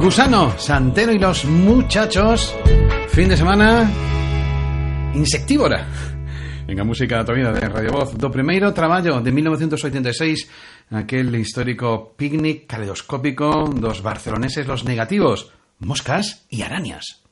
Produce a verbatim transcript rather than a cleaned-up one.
Gusano, Santero y los Muchachos. Fin de semana insectívora. Venga, música da tua vida de Radio Voz. Do primeiro traballo de mil novecientos oitenta e seis, aquel histórico picnic caleidoscópico dos barceloneses Los Negativos, Moscas y Arañas.